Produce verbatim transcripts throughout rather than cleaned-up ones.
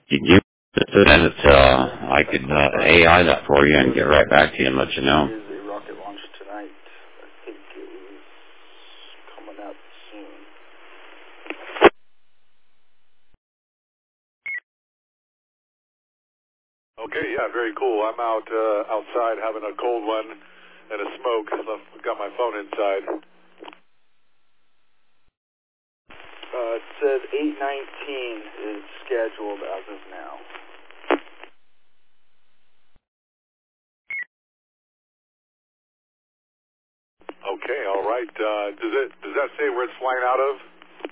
You give it and it's, uh, I could uh, A I that for you and get right back to you and let you know. There's a rocket launch tonight. I think it was coming out soon. Okay, yeah, very cool. I'm out uh, outside having a cold one and a smoke. I've got my phone inside. Uh, it says eight nineteen is scheduled as of now. Okay, all right. Uh, does it does that say where it's flying out of?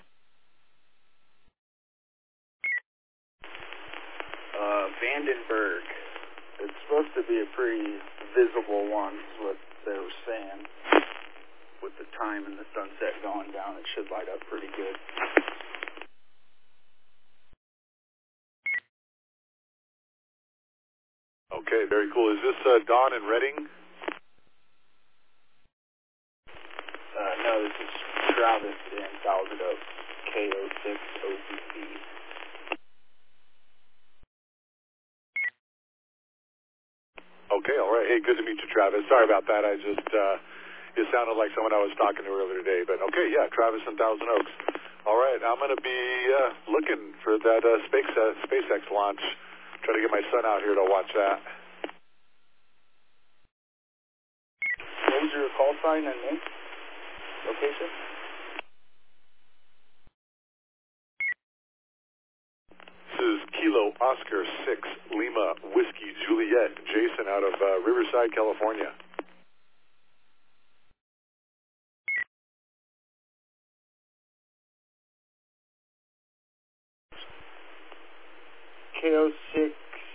Uh, Vandenberg. It's supposed to be a pretty visible one, is what they were saying. With the time and the sunset going down, it should light up pretty good. Okay, very cool. Is this uh, Dawn in Reading? Uh, no, this is Travis in Thousand Oaks, K O six O B B. Okay, all right. Hey, good to meet you, Travis. Sorry about that. I just, uh, it sounded like someone I was talking to earlier today. But okay, yeah, Travis in Thousand Oaks. All right, I'm going to be uh, looking for that uh, Space, uh, SpaceX launch. Try to get my son out here to watch that. What was your call sign and name? Location? This is Kilo Oscar six Lima Whiskey Juliet, Jason out of uh, Riverside, California. K O six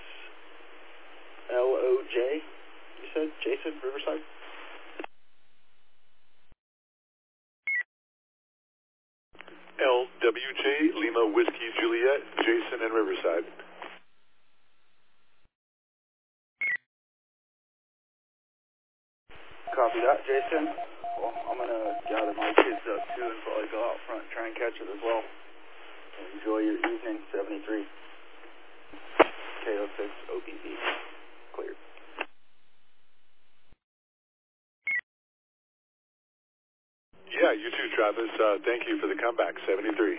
L O J, you said? Jason, Riverside? L W J, Lima Whiskey Juliet, Jason in Riverside. Copy that, Jason. Well, I'm going to gather my kids up too and probably go out front and try and catch it as well. Enjoy your evening, seventy-three. K O six O B B. Cleared. Yeah, you too, Travis. Uh, thank you for the comeback, seventy-three.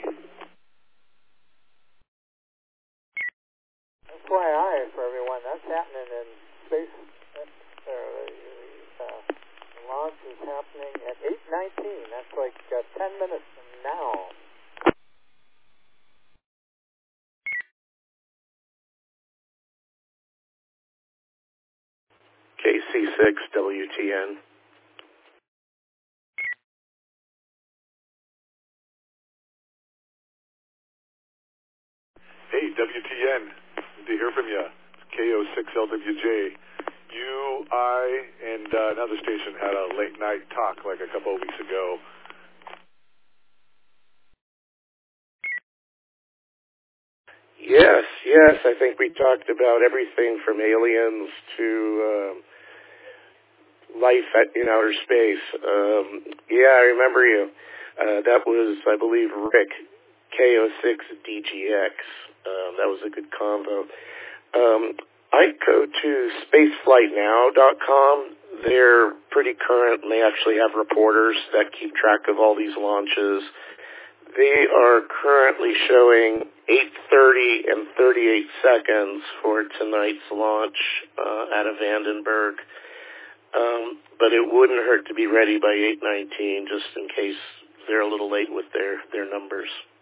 F Y I for everyone, that's happening in space. Uh, uh, the launch is happening at eight nineteen. That's like uh, ten minutes from now. K C six W T N. Hey, W T N. Good to hear from you. K O six L W J. You, I, and uh, another station had a late night talk like a couple of weeks ago. Yes, yes. I think we talked about everything from aliens to um, life at, in outer space. Um, yeah, I remember you. Uh, that was, I believe, Rick, K O six D G X. Um, that was a good combo. Um, I go to spaceflight now dot com. They're pretty current, and they actually have reporters that keep track of all these launches. They are currently showing eight thirty and thirty-eight seconds for tonight's launch uh, out of Vandenberg. Um, but it wouldn't hurt to be ready by eight nineteen, just in case they're a little late with their, their numbers.